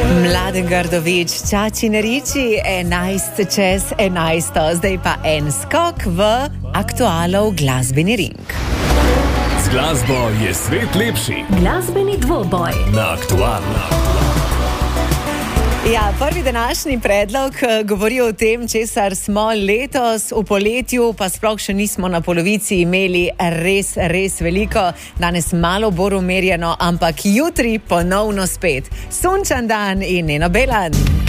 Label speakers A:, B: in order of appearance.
A: Mladen Grdović, Čači Neriči, 11 čez 11. Zdaj pa en skok v aktualov glasbeni ring.
B: Z glasbo je svet lepši.
C: Glasbeni dvoboj
B: Na Aktualno.
A: Ja, prvi današnji predlog govori o tem, česar smo letos v poletju, pa sploh še nismo na polovici imeli res veliko. Danes malo bolj umerjeno, ampak jutri ponovno spet. Sončan dan in Neno Belan.